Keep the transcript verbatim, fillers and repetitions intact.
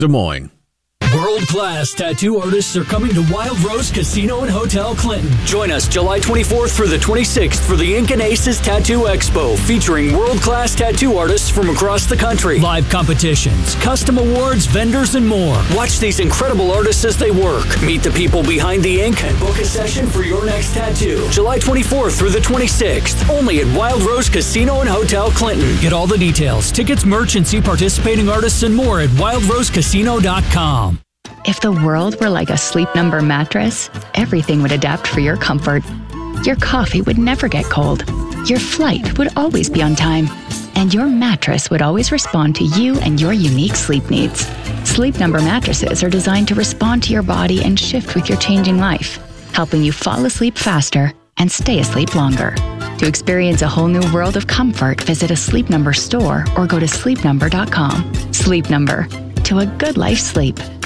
Des Moines. World-class tattoo artists are coming to Wild Rose Casino and Hotel Clinton. Join us July twenty-fourth through the twenty-sixth for the Ink and Aces Tattoo Expo, featuring world-class tattoo artists from across the country. Live competitions, custom awards, vendors, and more. Watch these incredible artists as they work. Meet the people behind the ink and book a session for your next tattoo. July twenty-fourth through the twenty-sixth, only at Wild Rose Casino and Hotel Clinton. Get all the details, tickets, merch, and see participating artists and more at wild rose casino dot com. If the world were like a Sleep Number mattress, everything would adapt for your comfort. Your coffee would never get cold. Your flight would always be on time. And your mattress would always respond to you and your unique sleep needs. Sleep Number mattresses are designed to respond to your body and shift with your changing life, helping you fall asleep faster and stay asleep longer. To experience a whole new world of comfort, visit a Sleep Number store or go to sleep number dot com. Sleep Number. To a good life sleep.